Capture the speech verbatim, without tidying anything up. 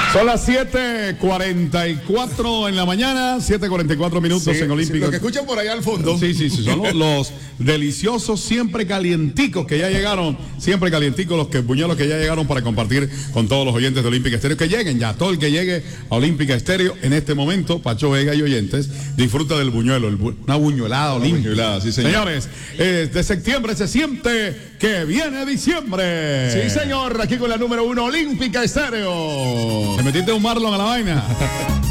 Son las siete cuarenta y cuatro en la mañana, siete cuarenta y cuatro minutos sí, en Olímpico. Sí, lo que escuchan por allá al fondo. Sí, sí, sí, son los, los deliciosos, siempre calienticos que ya llegaron, siempre calienticos los que buñuelos que ya llegaron para compartir con todos los oyentes de Olímpica Estéreo. Que lleguen ya, todo el que llegue a Olímpica Estéreo en este momento, Pacho Vega y oyentes, disfruta del buñuelo, el bu una buñuelada olímpica. Buñuelada, sí, señor. Señores, eh, de septiembre se siente que viene diciembre. Sí, señor, aquí con la número uno, Olímpica Estéreo. ¿Te metiste un Marlon a la vaina?